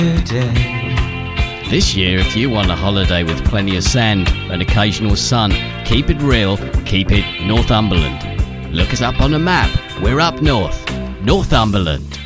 This year, if you want a holiday with plenty of sand and occasional sun, keep it real, keep it Northumberland. Look us up on a map. We're up north. Northumberland.